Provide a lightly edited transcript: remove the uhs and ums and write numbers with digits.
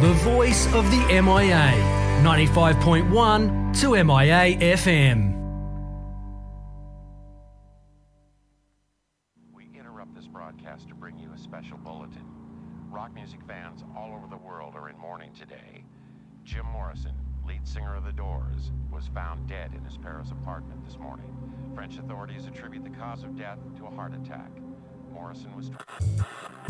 The voice of the MIA. 95.1 to MIA FM. We interrupt this broadcast to bring you a special bulletin. Rock music fans all over the world are in mourning today. Jim Morrison, lead singer of The Doors, was found dead in his Paris apartment this morning. French authorities attribute the cause of death to a heart attack. Morrison was